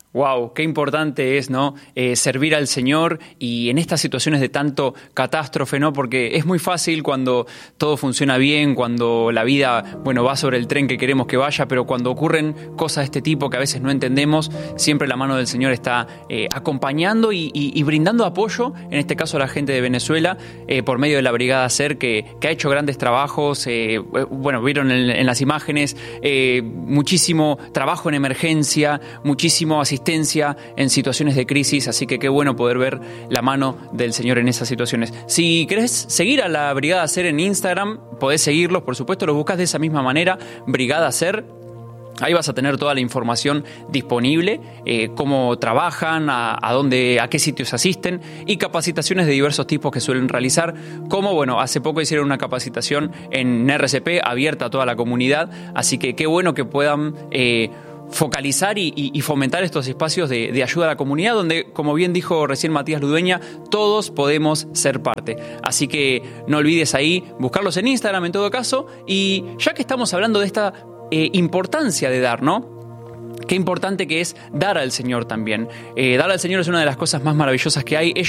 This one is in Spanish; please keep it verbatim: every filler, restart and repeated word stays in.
Wow, qué importante es, ¿no? Eh, servir al Señor y en estas situaciones de tanto catástrofe, ¿no? Porque es muy fácil cuando todo funciona bien, cuando la vida, bueno, va sobre el tren que queremos que vaya, pero cuando ocurren cosas de este tipo que a veces no entendemos, siempre la mano del Señor está eh, acompañando y, y, y brindando apoyo, en este caso a la gente de Venezuela, eh, por medio de la Brigada SER, que, que ha hecho grandes trabajos, eh, bueno, vieron en, en las imágenes, eh, muchísimo trabajo en emergencia, muchísimo asistencia en situaciones de crisis, así que qué bueno poder ver la mano del Señor en esas situaciones. Si querés seguir a la Brigada SER en Instagram, podés seguirlos, por supuesto, los buscás de esa misma manera, Brigada SER. Ahí vas a tener toda la información disponible, eh, cómo trabajan, a, a dónde, a qué sitios asisten y capacitaciones de diversos tipos que suelen realizar, como, bueno, hace poco hicieron una capacitación en R C P abierta a toda la comunidad, así que qué bueno que puedan eh, focalizar y, y, y fomentar estos espacios de, de ayuda a la comunidad donde, como bien dijo recién Matías Ludueña, todos podemos ser parte. Así que no olvides ahí buscarlos en Instagram en todo caso. Y ya que estamos hablando de esta eh, importancia de dar, ¿no? Qué importante que es dar al Señor también. Eh, dar al Señor es una de las cosas más maravillosas que hay. Ellos